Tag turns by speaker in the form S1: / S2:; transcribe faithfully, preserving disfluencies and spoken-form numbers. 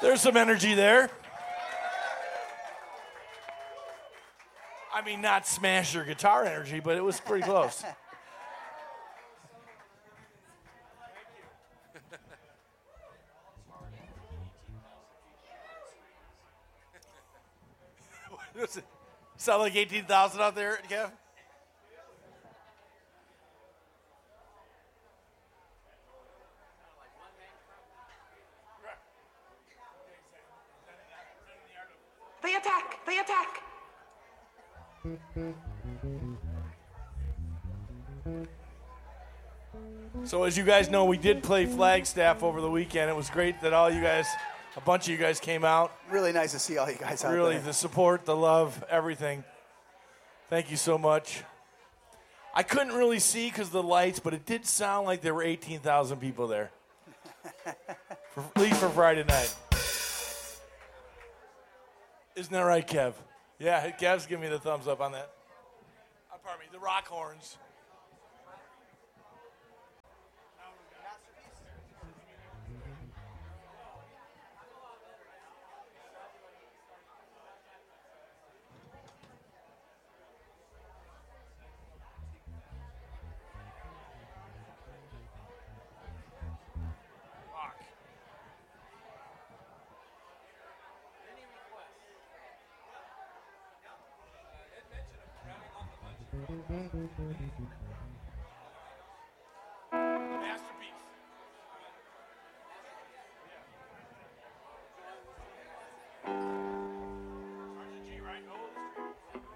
S1: There's some energy there. I mean, not smash your guitar energy, but it was pretty close. Sound like eighteen thousand out there, Kev?
S2: They attack! They attack!
S1: So as you guys know, we did play Flagstaff over the weekend. It was great that all you guys, a bunch of you guys came out.
S3: Really nice to see all you guys out
S1: Really,
S3: there.
S1: the support, the love, everything. Thank you so much. I couldn't really see because of the lights, but it did sound like there were eighteen thousand people there. For, at least for Friday night. Isn't that right, Kev? Yeah, Kev's giving me the thumbs up on that. Uh, pardon me, the rock horns.